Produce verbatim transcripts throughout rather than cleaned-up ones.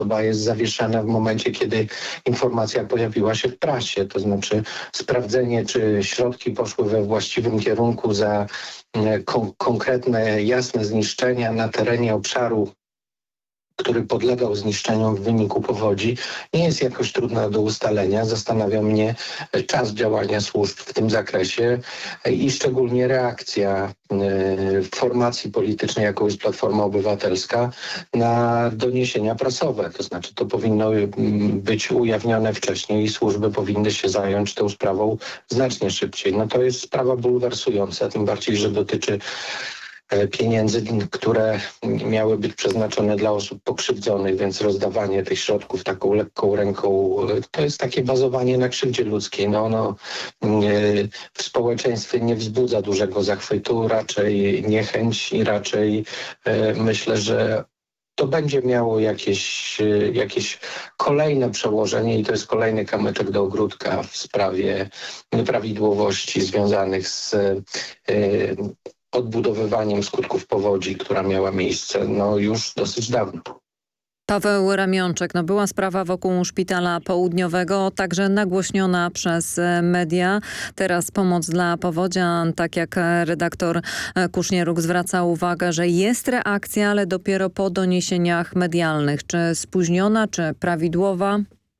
osoba jest zawieszana w momencie, kiedy informacja pojawiła się w prasie. To znaczy sprawdzenie, czy środki poszły we właściwym kierunku za kon- konkretne, jasne zniszczenia na terenie obszaru, który podlegał zniszczeniom w wyniku powodzi, nie jest jakoś trudna do ustalenia. Zastanawia mnie czas działania służb w tym zakresie i szczególnie reakcja y, formacji politycznej, jaką jest Platforma Obywatelska, na doniesienia prasowe. To znaczy to powinno y, być ujawnione wcześniej i służby powinny się zająć tą sprawą znacznie szybciej. No to jest sprawa bulwersująca, tym bardziej, że dotyczy pieniędzy, które miały być przeznaczone dla osób pokrzywdzonych, więc rozdawanie tych środków taką lekką ręką, to jest takie bazowanie na krzywdzie ludzkiej. No ono w społeczeństwie nie wzbudza dużego zachwytu, raczej niechęć i raczej myślę, że to będzie miało jakieś, jakieś kolejne przełożenie i to jest kolejny kamyczek do ogródka w sprawie nieprawidłowości związanych z odbudowywaniem skutków powodzi, która miała miejsce no już dosyć dawno. Paweł Ramionczek, no była sprawa wokół Szpitala Południowego, także nagłośniona przez media. Teraz pomoc dla powodzian, tak jak redaktor Kusznieruk zwraca uwagę, że jest reakcja, ale dopiero po doniesieniach medialnych. Czy spóźniona, czy prawidłowa?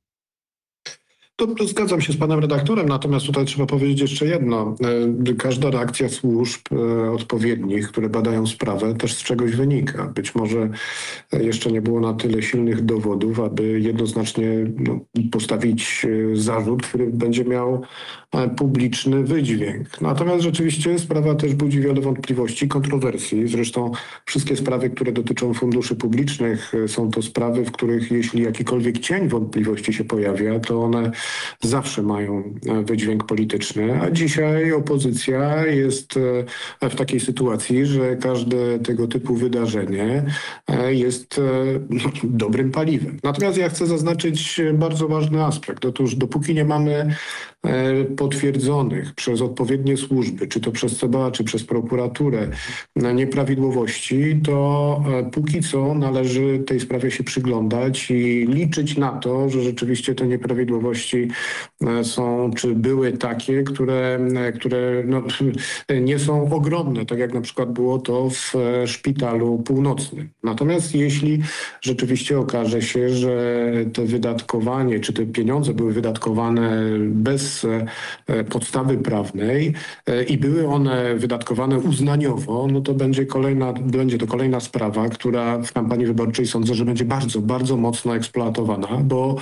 To, to zgadzam się z panem redaktorem, natomiast tutaj trzeba powiedzieć jeszcze jedno. Każda reakcja służb odpowiednich, które badają sprawę, też z czegoś wynika. Być może jeszcze nie było na tyle silnych dowodów, aby jednoznacznie no, postawić zarzut, który będzie miał publiczny wydźwięk. Natomiast rzeczywiście sprawa też budzi wiele wątpliwości, kontrowersji. Zresztą wszystkie sprawy, które dotyczą funduszy publicznych, są to sprawy, w których jeśli jakikolwiek cień wątpliwości się pojawia, to one zawsze mają wydźwięk polityczny, a dzisiaj opozycja jest w takiej sytuacji, że każde tego typu wydarzenie jest no, dobrym paliwem. Natomiast ja chcę zaznaczyć bardzo ważny aspekt. Otóż dopóki nie mamy potwierdzonych przez odpowiednie służby, czy to przez C B A, czy przez prokuraturę nieprawidłowości, to póki co należy tej sprawie się przyglądać i liczyć na to, że rzeczywiście te nieprawidłowości są, czy były takie, które, które no, nie są ogromne, tak jak na przykład było to w Szpitalu Północnym. Natomiast jeśli rzeczywiście okaże się, że to wydatkowanie, czy te pieniądze były wydatkowane bez podstawy prawnej i były one wydatkowane uznaniowo, no to będzie kolejna, będzie to kolejna sprawa, która w kampanii wyborczej sądzę, że będzie bardzo, bardzo mocno eksploatowana, bo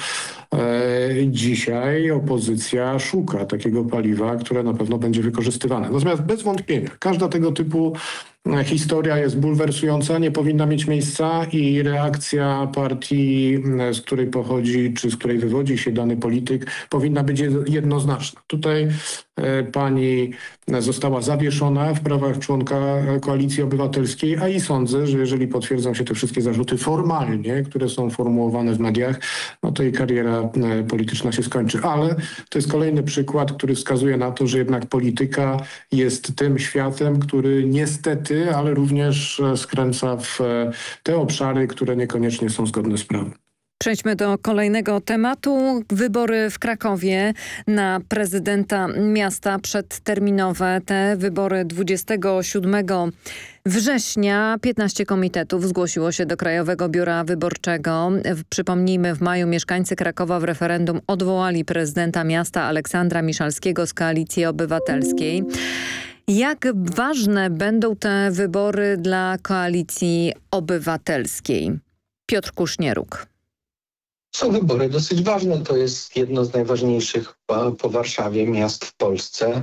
e, dzisiaj opozycja szuka takiego paliwa, które na pewno będzie wykorzystywane. Natomiast bez wątpienia, każda tego typu historia jest bulwersująca, nie powinna mieć miejsca i reakcja partii, z której pochodzi, czy z której wywodzi się dany polityk, powinna być jednoznaczna. Tutaj e, pani została zawieszona w prawach członka Koalicji Obywatelskiej, a i sądzę, że jeżeli potwierdzą się te wszystkie zarzuty formalnie, które są formułowane w mediach, no to jej kariera e, polityczna się skończy. Ale to jest kolejny przykład, który wskazuje na to, że jednak polityka jest tym światem, który niestety ale również skręca w te obszary, które niekoniecznie są zgodne z prawem. Przejdźmy do kolejnego tematu. Wybory w Krakowie na prezydenta miasta przedterminowe. Te wybory dwudziestego siódmego września. piętnaście komitetów zgłosiło się do Krajowego Biura Wyborczego. Przypomnijmy, w maju mieszkańcy Krakowa w referendum odwołali prezydenta miasta Aleksandra Miszalskiego z Koalicji Obywatelskiej. Jak ważne będą te wybory dla Koalicji Obywatelskiej? Piotr Kusznieruk. Są wybory dosyć ważne. To jest jedno z najważniejszych po Warszawie miast w Polsce.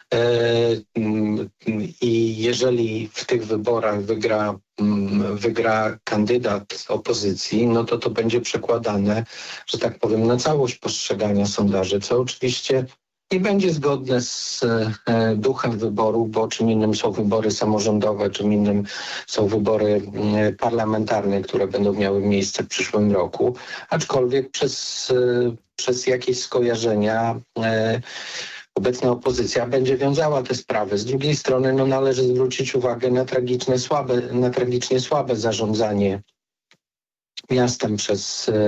I jeżeli w tych wyborach wygra, wygra kandydat opozycji, no to to będzie przekładane, że tak powiem, na całość postrzegania sondaży, co oczywiście nie będzie zgodne z e, duchem wyboru, bo czym innym są wybory samorządowe, czym innym są wybory e, parlamentarne, które będą miały miejsce w przyszłym roku. Aczkolwiek przez, e, przez jakieś skojarzenia e, obecna opozycja będzie wiązała te sprawy. Z drugiej strony no, należy zwrócić uwagę na tragiczne, słabe, na tragicznie słabe zarządzanie miastem przez